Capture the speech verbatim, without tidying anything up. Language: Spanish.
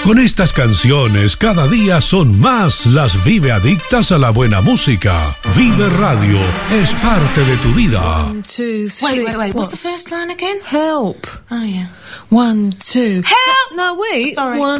Con estas canciones cada día son más las Vive adictas a la buena música. Vive Radio es parte de tu vida. One, two, three. Wait, wait, wait. What? What's the first line again? Help. Oh, yeah. One, two. Help! No, wait. Sorry. One.